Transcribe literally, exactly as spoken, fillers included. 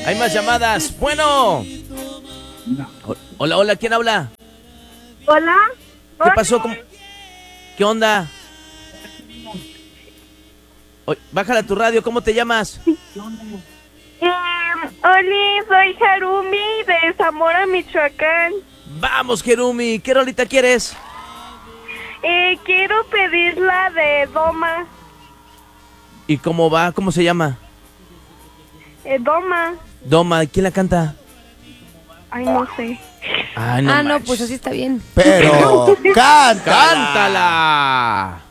Hay más llamadas. Bueno. O- Hola, hola, ¿quién habla? Hola. ¿Qué pasó? ¿Cómo- ¿Qué onda? Oy, bájala tu radio, ¿cómo te llamas? Eh, Oli, soy Harumi de Zamora, Michoacán. Vamos, Jerumi, ¿qué rolita quieres? Eh, quiero pedir la de Doma. ¿Y cómo va? ¿Cómo se llama? Eh, Doma. Doma, ¿quién la canta? Ay, no sé. Ay, no ah, no, manches. pues así está bien. Pero, cántala. ¡Cántala!